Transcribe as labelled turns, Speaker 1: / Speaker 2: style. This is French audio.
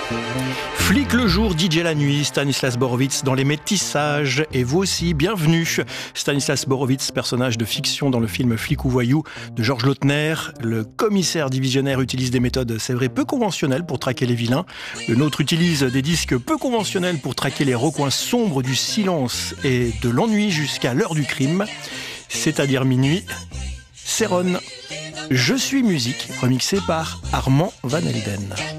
Speaker 1: Flic le jour, DJ la nuit, Stanislas Borowitz dans Les Métissages. Et vous aussi, bienvenue. Stanislas Borowitz, personnage de fiction dans le film Flic ou Voyou de Georges Lautner. Le commissaire divisionnaire utilise des méthodes, c'est vrai, peu conventionnelles pour traquer les vilains. Le nôtre utilise des disques peu conventionnels pour traquer les recoins sombres du silence et de l'ennui jusqu'à l'heure du crime, c'est-à-dire minuit. Céron. Je suis musique, remixé par Armand Van Helden.